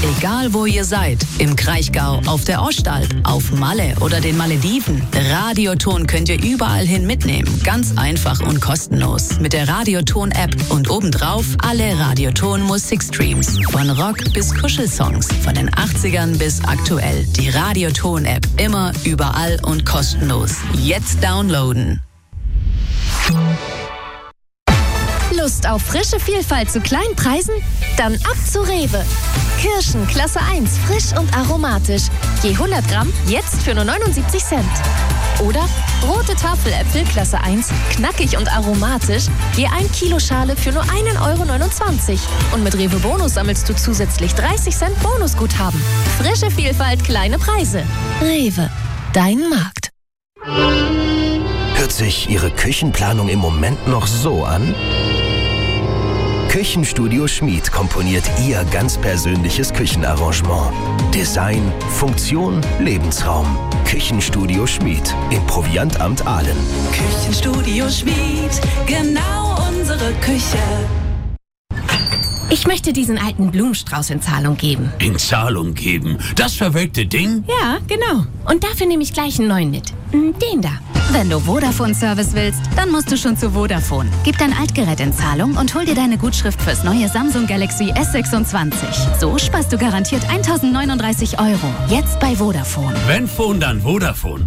Egal wo ihr seid, im Kraichgau, auf der Ostalb, auf Malle oder den Malediven, Radioton könnt ihr überall hin mitnehmen. Ganz einfach und kostenlos. Mit der Radioton-App und obendrauf alle Radioton-Musikstreams. Von Rock bis Kuschelsongs, von den 80ern bis aktuell. Die Radioton-App immer, überall und kostenlos. Jetzt downloaden. Lust auf frische Vielfalt zu kleinen Preisen? Dann ab zu Rewe. Kirschen Klasse 1, frisch und aromatisch. Je 100 Gramm jetzt für nur 79 Cent. Oder rote Tafeläpfel Klasse 1, knackig und aromatisch. Je 1 Kilo Schale für nur 1,29 Euro. Und mit Rewe Bonus sammelst du zusätzlich 30 Cent Bonusguthaben. Frische Vielfalt, kleine Preise. Rewe, dein Markt. Hört sich Ihre Küchenplanung im Moment noch so an? Küchenstudio Schmid komponiert Ihr ganz persönliches Küchenarrangement. Design, Funktion, Lebensraum. Küchenstudio Schmid im Proviantamt Aalen. Küchenstudio Schmid, genau unsere Küche. Ich möchte diesen alten Blumenstrauß in Zahlung geben. In Zahlung geben? Das verwelkte Ding? Ja, genau. Und dafür nehme ich gleich einen neuen mit. Den da. Wenn du Vodafone-Service willst, dann musst du schon zu Vodafone. Gib dein Altgerät in Zahlung und hol dir deine Gutschrift fürs neue Samsung Galaxy S26. So sparst du garantiert 1.039 €. Jetzt bei Vodafone. Wenn Phone, dann Vodafone.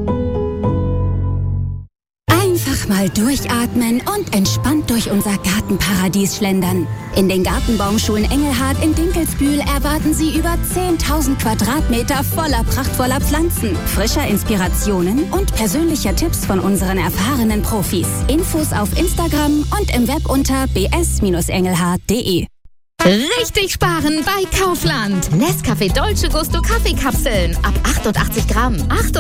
Einfach mal durchatmen und entspannt durch unser Gartenparadies schlendern. In den Gartenbaumschulen Engelhard in Dinkelsbühl erwarten Sie über 10.000 Quadratmeter voller prachtvoller Pflanzen, frischer Inspirationen und persönlicher Tipps von unseren erfahrenen Profis. Infos auf Instagram und im Web unter bs-engelhard.de. Richtig sparen bei Kaufland. Nescafé Dolce Gusto Kaffeekapseln ab 88 Gramm.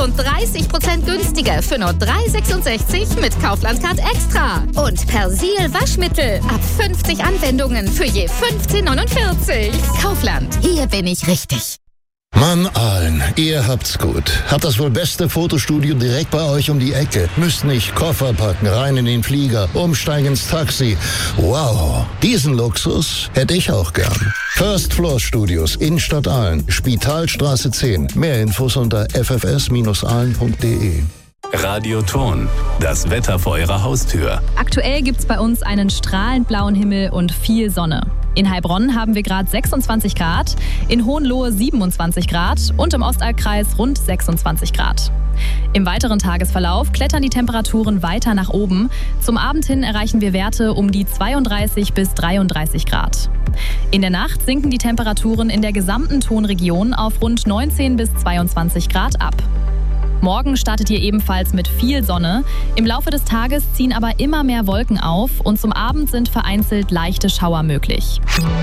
38% günstiger für nur 3,66 mit Kaufland-Card Extra. Und Persil Waschmittel ab 50 Anwendungen für je 15,49. Kaufland, hier bin ich richtig. Mann, Aalen, ihr habt's gut. Habt das wohl beste Fotostudio direkt bei euch um die Ecke. Müsst nicht Koffer packen, rein in den Flieger, umsteigen ins Taxi. Wow, diesen Luxus hätte ich auch gern. First Floor Studios, Innenstadt Aalen, Spitalstraße 10. Mehr Infos unter ffs-aalen.de. Radioton, das Wetter vor Ihrer Haustür. Aktuell gibt's bei uns einen strahlend blauen Himmel und viel Sonne. In Heilbronn haben wir gerade 26 Grad, in Hohenlohe 27 Grad und im Ostalbkreis rund 26 Grad. Im weiteren Tagesverlauf klettern die Temperaturen weiter nach oben. Zum Abend hin erreichen wir Werte um die 32 bis 33 Grad. In der Nacht sinken die Temperaturen in der gesamten Tonregion auf rund 19 bis 22 Grad ab. Morgen startet ihr ebenfalls mit viel Sonne. Im Laufe des Tages ziehen aber immer mehr Wolken auf und zum Abend sind vereinzelt leichte Schauer möglich.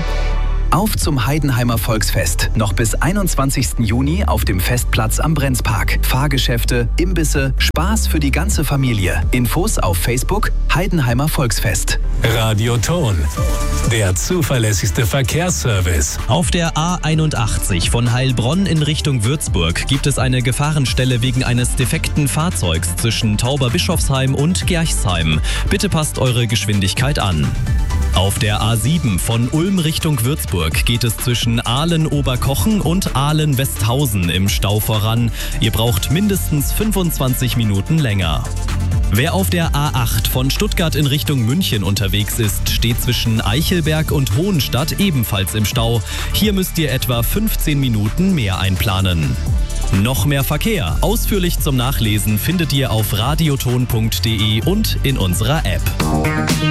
Auf zum Heidenheimer Volksfest. Noch bis 21. Juni auf dem Festplatz am Brenzpark. Fahrgeschäfte, Imbisse, Spaß für die ganze Familie. Infos auf Facebook Heidenheimer Volksfest. Radioton, der zuverlässigste Verkehrsservice. Auf der A81 von Heilbronn in Richtung Würzburg gibt es eine Gefahrenstelle wegen eines defekten Fahrzeugs zwischen Tauberbischofsheim und Gerchsheim. Bitte passt eure Geschwindigkeit an. Auf der A7 von Ulm Richtung Würzburg geht es zwischen Aalen-Oberkochen und Aalen-Westhausen im Stau voran. Ihr braucht mindestens 25 Minuten länger. Wer auf der A8 von Stuttgart in Richtung München unterwegs ist, steht zwischen Eichelberg und Hohenstadt ebenfalls im Stau. Hier müsst ihr etwa 15 Minuten mehr einplanen. Noch mehr Verkehr, ausführlich zum Nachlesen, findet ihr auf radioton.de und in unserer App.